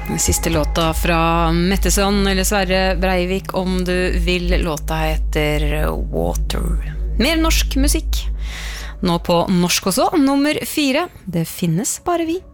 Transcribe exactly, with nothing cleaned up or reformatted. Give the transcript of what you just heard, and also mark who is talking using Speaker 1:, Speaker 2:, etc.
Speaker 1: Den siste låta fra Metteson eller Sverre Breivik, Om du vil. Låta heter Water. Mer norsk musikk. Nå på norsk også, nummer fire. Det finnes bare vi.